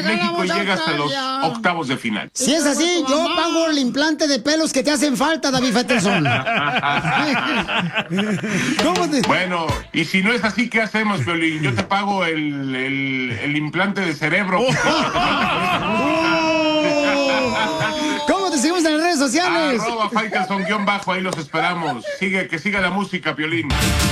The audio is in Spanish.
México y llega hasta los octavos de final. Si es así, yo pago el implante de pelos que te hacen falta, David Faitelson. Bueno, y si no es así, ¿qué hacemos, Piolín? Yo te pago el implante de cerebro. ¿Cómo te seguimos en las redes sociales? @Faitelson_, ahí los esperamos. Que siga la música, Piolín.